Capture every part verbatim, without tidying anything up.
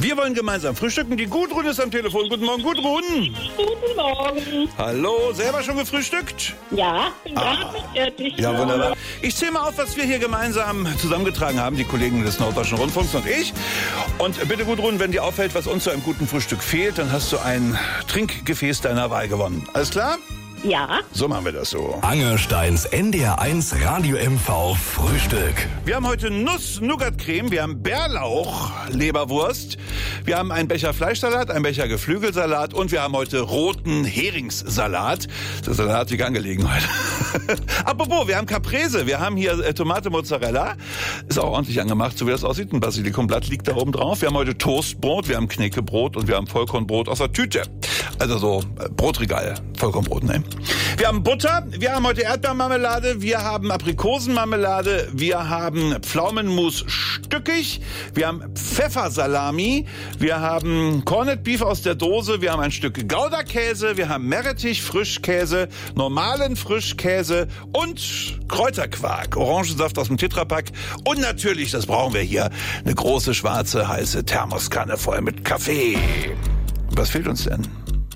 Wir wollen gemeinsam frühstücken. Die Gudrun ist am Telefon. Guten Morgen, Gudrun. Guten Morgen. Hallo, selber schon gefrühstückt? Ja, bin Ah. gerade fertig. Ja, wunderbar. Ich zähle mal auf, was wir hier gemeinsam zusammengetragen haben, die Kollegen des Norddeutschen Rundfunks und ich. Und bitte, Gudrun, wenn dir auffällt, was uns zu einem guten Frühstück fehlt, dann hast du ein Trinkgefäß deiner Wahl gewonnen. Alles klar? Ja. So machen wir das so. Angersteins N D R eins Radio M V Frühstück. Wir haben heute Nuss-Nougat-Creme, wir haben Bärlauch-Leberwurst, wir haben einen Becher Fleischsalat, einen Becher Geflügelsalat und wir haben heute roten Heringssalat. Der Salat wie angelegen heute. Apropos, wir haben Caprese, wir haben hier äh, Tomate Mozzarella, ist auch ordentlich angemacht, so wie das aussieht. Ein Basilikumblatt liegt da oben drauf. Wir haben heute Toastbrot, wir haben Knäckebrot und wir haben Vollkornbrot aus der Tüte. Also so äh, Brotregal, Vollkornbrot, ne? Wir haben Butter, wir haben heute Erdbeermarmelade, wir haben Aprikosenmarmelade, wir haben Pflaumenmus stückig, wir haben Pfeffersalami, wir haben Corned Beef aus der Dose, wir haben ein Stück Gouda-Käse, wir haben Meerrettich, Frischkäse, normalen Frischkäse und Kräuterquark, Orangensaft aus dem Tetrapack und natürlich, das brauchen wir hier, eine große schwarze heiße Thermoskanne voll mit Kaffee. Was fehlt uns denn?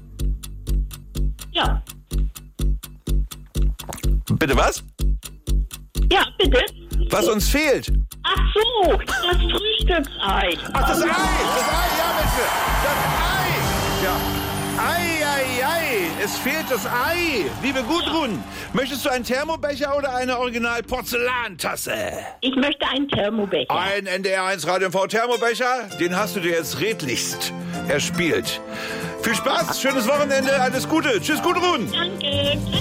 Ja. Bitte was? Ja, bitte. Was uns fehlt? Ach so, das Frühstücksei. Ach, das Ei! Das Ei, ja bitte! Das Ei! Ja. Ei, ei, ei! Es fehlt das Ei! Liebe Gudrun, möchtest du einen Thermobecher oder eine Original-Porzellantasse? Ich möchte einen Thermobecher. Ein N D R eins Radio M V Thermobecher, den hast du dir jetzt redlichst erspielt. Viel Spaß, schönes Wochenende, alles Gute. Tschüss, Gudrun! Danke.